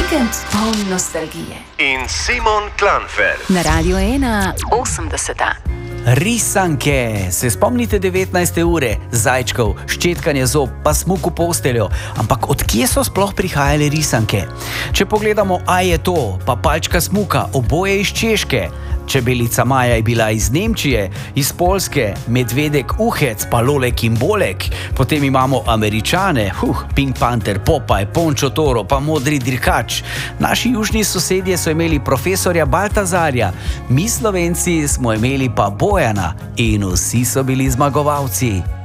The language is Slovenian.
Vikend poln nostalgije. In Simon Klanfer. Na Radio 1 80. Risanke, se spomnite 19. ure, zajčkov, ščetkanje zob, pa smuk v posteljo. Ampak odkje so sploh prihajale risanke? Če pogledamo, a je to, pa palčka smuka, oboje iz Češke. Čebelica Maja je bila iz Nemčije, iz Poljske, medvedek Uhec, pa Lolek in Bolek. Potem imamo Američane, Pink Panther, Popeye, Pončo Toro, pa Modri dirkač. Naši južni sosedje so imeli profesorja Baltazarja, mi Slovenci smo imeli pa Bojana in vsi so bili zmagovalci.